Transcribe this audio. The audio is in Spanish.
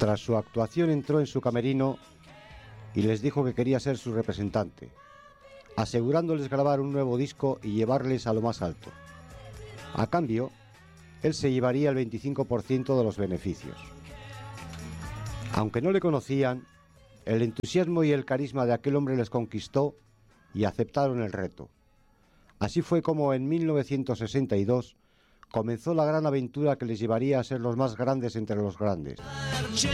Tras su actuación entró en su camerino y les dijo que quería ser su representante, asegurándoles grabar un nuevo disco y llevarles a lo más alto. A cambio, él se llevaría el 25% de los beneficios. Aunque no le conocían, el entusiasmo y el carisma de aquel hombre les conquistó y aceptaron el reto. Así fue como en 1962 comenzó la gran aventura que les llevaría a ser los más grandes entre los grandes.